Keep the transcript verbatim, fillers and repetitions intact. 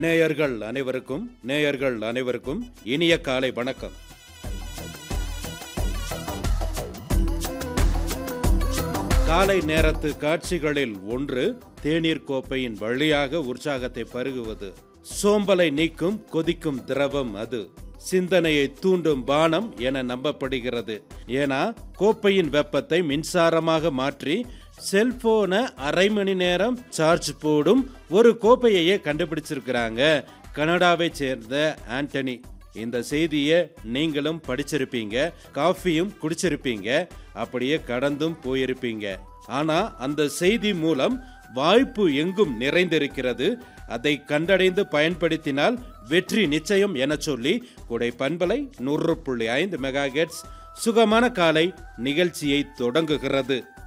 நேயர்கள் அனைவருக்கும் நேயர்கள் அனைவருக்கும் இனிய காலை வணக்கம். காலை நேரத்து காட்சிகளில் ஒன்று தேநீர் கோப்பையின் வழியாக உற்சாகத்தை பருகுவது. சோம்பலை நீக்கும் கொதிக்கும் திரவம் அது. சிந்தனையை தூண்டும் பானம் என நம்பப்படுகிறது. ஏன்னா கோப்பையின் வெப்பத்தை மின்சாரமாக மாற்றி செல்போனை அரை மணி நேரம் சார்ஜ் போடும் ஒரு கோப்பையையே கண்டுபிடிச்சிருக்கிறாங்க கனடாவை சேர்ந்த ஆண்டனி. இந்த செய்தியை நீங்களும் படிச்சிருப்பீங்க, காஃபியும் குடிச்சிருப்பீங்க, அப்படியே கடந்தும் போயிருப்பீங்க. ஆனா அந்த செய்தி மூலம் வாய்ப்பு எங்கும் நிறைந்திருக்கிறது. அதை கண்டடைந்து பயன்படுத்தினால் வெற்றி நிச்சயம் என சொல்லி கொடை பண்பலை நூறு புள்ளி ஐந்து மெகா ஹெர்ட்ஸ் சுகமான காலை நிகழ்ச்சியை தொடங்குகிறது.